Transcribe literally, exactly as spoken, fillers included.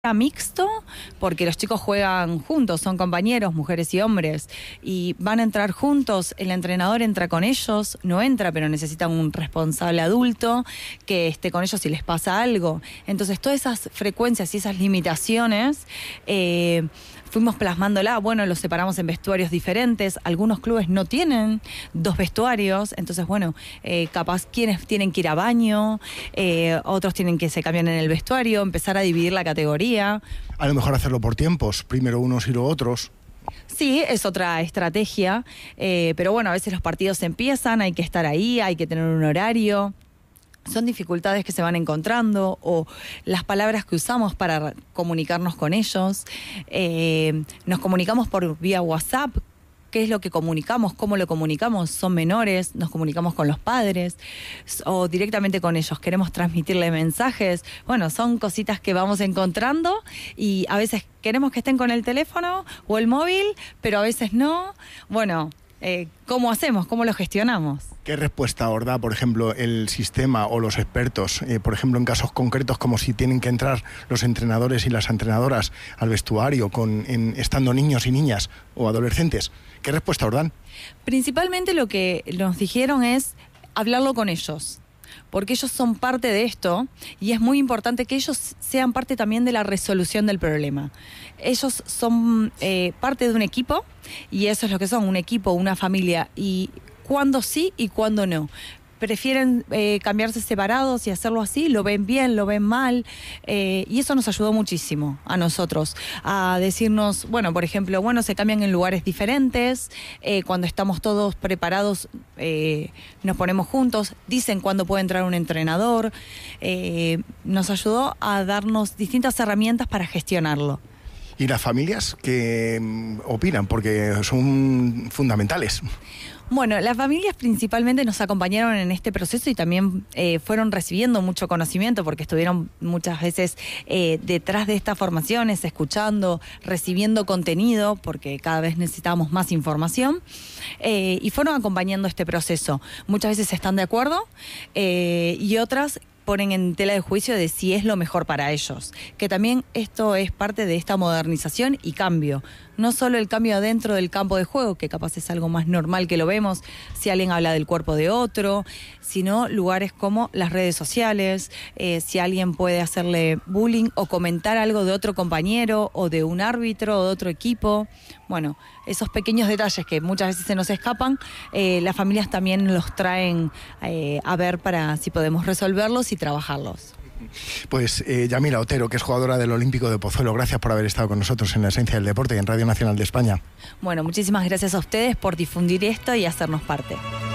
Mixto porque los chicos juegan juntos, son compañeros, mujeres y hombres, y van a entrar juntos. El entrenador entra con ellos, no entra, pero necesitan un responsable adulto que esté con ellos si les pasa algo. Entonces todas esas frecuencias y esas limitaciones eh, fuimos plasmándola. Bueno, los separamos en vestuarios diferentes. Algunos clubes no tienen dos vestuarios, entonces bueno, eh, capaz quienes tienen que ir a baño, eh, otros tienen que se cambian en el vestuario, empezar a dividir la categoría. A lo mejor hacerlo por tiempos, primero unos y luego otros. Sí, es otra estrategia, eh, pero bueno, a veces los partidos empiezan, hay que estar ahí, hay que tener un horario. Son dificultades que se van encontrando, o las palabras que usamos para comunicarnos con ellos. Eh, nos comunicamos por vía WhatsApp. ¿Qué es lo que comunicamos? ¿Cómo lo comunicamos? Son menores, nos comunicamos con los padres o directamente con ellos. Queremos transmitirle mensajes. Bueno, son cositas que vamos encontrando y a veces queremos que estén con el teléfono o el móvil, pero a veces no. Bueno, eh, ¿cómo hacemos? ¿Cómo lo gestionamos? ¿Qué respuesta os da, por ejemplo, el sistema o los expertos? Eh, por ejemplo, en casos concretos como si tienen que entrar los entrenadores y las entrenadoras al vestuario con, en, estando niños y niñas o adolescentes. ¿Qué respuesta os dan? Principalmente lo que nos dijeron es hablarlo con ellos, porque ellos son parte de esto y es muy importante que ellos sean parte también de la resolución del problema. Ellos son eh, parte de un equipo y eso es lo que son, un equipo, una familia, y cuándo sí y cuándo no. Prefieren eh, cambiarse separados y hacerlo así, lo ven bien, lo ven mal, eh, y eso nos ayudó muchísimo a nosotros, a decirnos, bueno, por ejemplo, bueno, se cambian en lugares diferentes, eh, cuando estamos todos preparados eh, nos ponemos juntos, dicen cuándo puede entrar un entrenador, eh, nos ayudó a darnos distintas herramientas para gestionarlo. ¿Y las familias qué opinan? Porque son fundamentales. Bueno, las familias principalmente nos acompañaron en este proceso y también eh, fueron recibiendo mucho conocimiento porque estuvieron muchas veces eh, detrás de estas formaciones, escuchando, recibiendo contenido, porque cada vez necesitábamos más información, eh, y fueron acompañando este proceso. Muchas veces están de acuerdo eh, y otras ponen en tela de juicio de si es lo mejor para ellos, que también esto es parte de esta modernización y cambio, no solo el cambio adentro del campo de juego, que capaz es algo más normal que lo vemos si alguien habla del cuerpo de otro, sino lugares como las redes sociales, eh, si alguien puede hacerle bullying o comentar algo de otro compañero o de un árbitro o de otro equipo. Bueno, esos pequeños detalles que muchas veces se nos escapan, eh, las familias también los traen eh, a ver para si podemos resolverlos y trabajarlos. Pues eh, Yamila Otero, que es jugadora del Olímpico de Pozuelo, gracias por haber estado con nosotros en La Esencia del Deporte y en Radio Nacional de España. Bueno, muchísimas gracias a ustedes por difundir esto y hacernos parte.